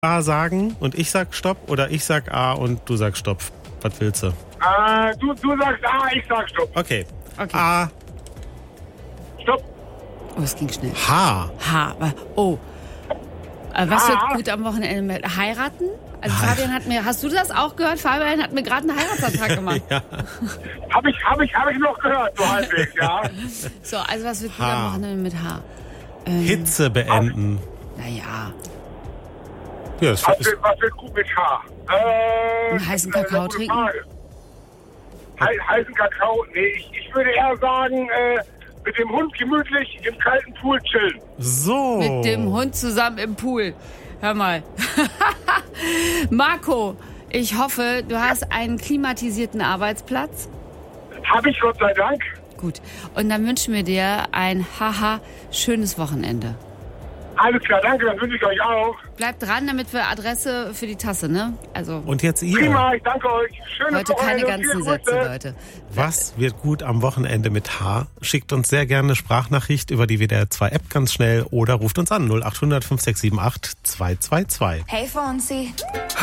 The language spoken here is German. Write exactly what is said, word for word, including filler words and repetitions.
A sagen und ich sag Stopp oder ich sag A und du sagst Stopp? Was willst du? Äh, du, du sagst A, ich sag Stopp. Okay. Okay. A. Stopp. Oh, es ging schnell. H. H. Oh. Äh, was H. wird gut am Wochenende mit heiraten? Also Heiraten. Fabian hat mir, hast du das auch gehört? Fabian hat mir gerade einen Heiratsantrag gemacht. Ja. Hab ich, hab ich, hab ich noch gehört, so halbwegs, ja. So, also was wird gut H. am Wochenende mit H? Ähm, Hitze beenden. Naja, Ja, das Was ist, wird, was wird gut mit H? Äh, Einen heißen das ist Kakao eine gute trinken? Frage. He heißen Kakao? Nee, ich, ich würde eher sagen, äh, mit dem Hund gemütlich im kalten Pool chillen. so. mit dem Hund zusammen im Pool. Hör mal. Marco, ich hoffe, du hast einen klimatisierten Arbeitsplatz. Hab ich, Gott sei Dank. Gut. Und dann wünschen wir dir ein haha schönes Wochenende. Alles klar, danke, das wünsche ich euch auch. Bleibt dran, damit wir Adresse für die Tasse, ne? Also Und jetzt ihr. Prima, ich danke euch. Schönes heute keine Wochenende, ganzen viele Sätze, Grüße. Leute. Was wird gut am Wochenende mit H? Schickt uns sehr gerne eine Sprachnachricht über die W D R zwei App ganz schnell oder ruft uns an null acht hundert fünf sechs sieben acht zwei zwei zwei. Hey Fonzie.